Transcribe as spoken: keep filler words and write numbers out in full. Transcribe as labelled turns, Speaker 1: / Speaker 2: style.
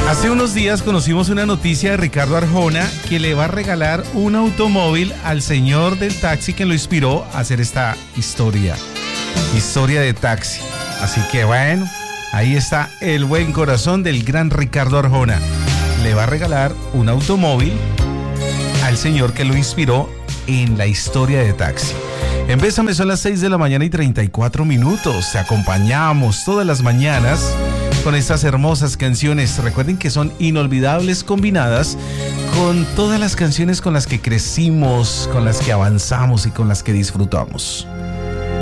Speaker 1: Hace unos días conocimos una noticia de Ricardo Arjona que le va a regalar un automóvil al señor del taxi que lo inspiró a hacer esta historia. Historia de taxi. Así que bueno, ahí está el buen corazón del gran Ricardo Arjona. Le va a regalar un automóvil al señor que lo inspiró en la historia de taxi. En Bésame son las seis de la mañana y treinta y cuatro minutos. Te acompañamos todas las mañanas con estas hermosas canciones. Recuerden que son inolvidables, combinadas con todas las canciones con las que crecimos, con las que avanzamos y con las que disfrutamos.